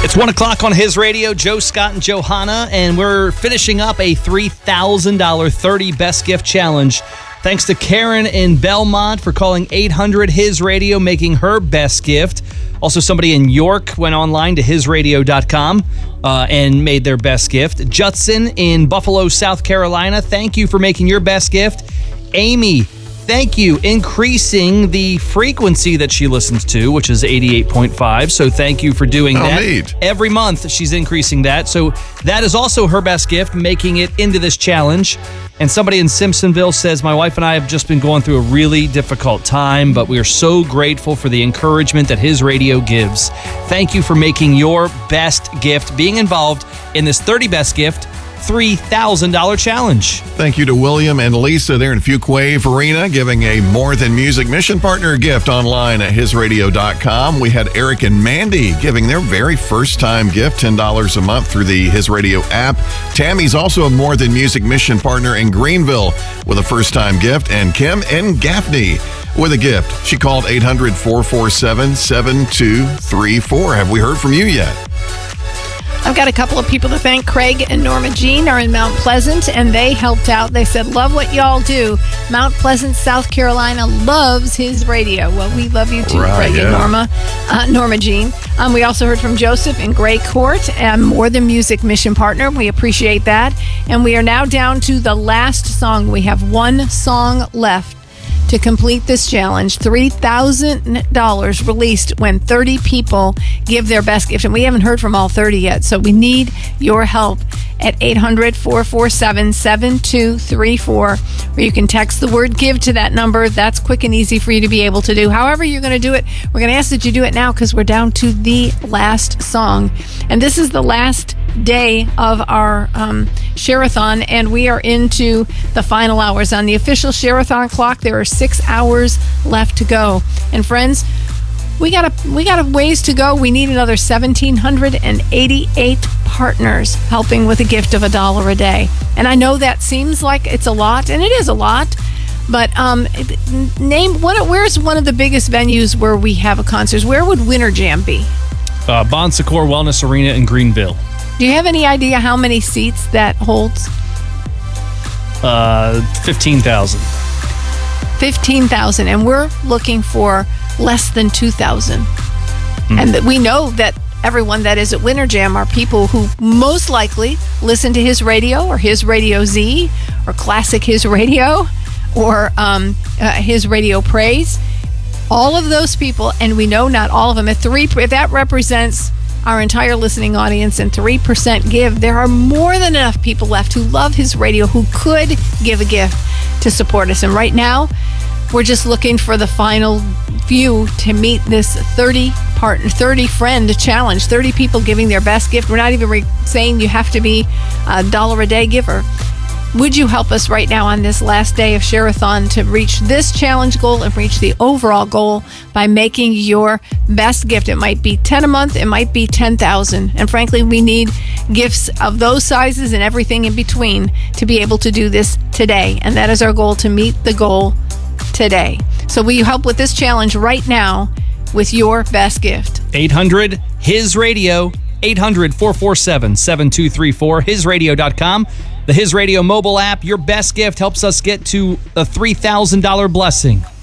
It's 1 o'clock on His Radio. Joe, Scott, and Johanna, and we're finishing up a $3,000 30 Best Gift Challenge. Thanks to Karen in Belmont for calling 800 His Radio, making her best gift. Also, somebody in York went online to hisradio.com and made their best gift. Judson in Buffalo, South Carolina, thank you for making your best gift. Amy, thank you, increasing the frequency that she listens to, which is 88.5. So thank you for doing that. Neat. Every month she's increasing that. So that is also her best gift, making it into this challenge. And somebody in Simpsonville says, my wife and I have just been going through a really difficult time, but we are so grateful for the encouragement that His Radio gives. Thank you for making your best gift, being involved in this 30 Best Gift $3,000 challenge. Thank you to William and Lisa there in Fuquay Farina, giving a More Than Music Mission Partner gift online at hisradio.com. We had Eric and Mandy giving their very first time gift, $10 a month through the His Radio app. Tammy's also a More Than Music Mission Partner in Greenville with a first time gift. And Kim in Gaffney with a gift. She called 800-447-7234. Have we heard from you yet? I've got a couple of people to thank. Craig and Norma Jean are in Mount Pleasant, and they helped out. They said, love what y'all do. Mount Pleasant, South Carolina loves His Radio. Well, we love you too, Right, Craig and Norma Jean. We also heard from Joseph in Gray Court, and More Than Music Mission Partner. We appreciate that. And we are now down to the last song. We have one song left to complete this challenge. $3,000 released when 30 people give their best gift. And we haven't heard from all 30 yet, so we need your help at 800-447-7234, or you can text the word GIVE to that number. That's quick and easy for you to be able to do. However you're going to do it, we're going to ask that you do it now because we're down to the last song. And this is the last day of our Share-a-thon, and we are into the final hours. On the official Share-a-thon clock, there are 6 hours left to go. And friends, we got a ways to go. We need another 1,788 partners helping with a gift of $1 a day. And I know that seems like it's a lot, and it is a lot. But where's one of the biggest venues where we have a concert? Where would Winter Jam be? Bon Secours Wellness Arena in Greenville. Do you have any idea how many seats that holds? 15,000. 15,000, and we're looking for less than 2,000. And we know that everyone that is at Winter Jam are people who most likely listen to His Radio or His Radio Z or Classic His Radio or His Radio Praise. All of those people, and we know not all of them. If that represents our entire listening audience and 3% give, there are more than enough people left who love His Radio who could give a gift to support us. And right now, we're just looking for the final few to meet this 30 friend challenge. 30 people giving their best gift. We're not even saying you have to be $1 a day giver. Would you help us right now on this last day of Share-a-thon to reach this challenge goal and reach the overall goal by making your best gift? It might be 10 a month, it might be 10,000. And frankly, we need gifts of those sizes and everything in between to be able to do this today. And that is our goal, to meet the goal today. So will you help with this challenge right now with your best gift? 800 His Radio, 800-447-7234, hisradio.com. The His Radio mobile app. Your best gift helps us get to a $3,000 blessing.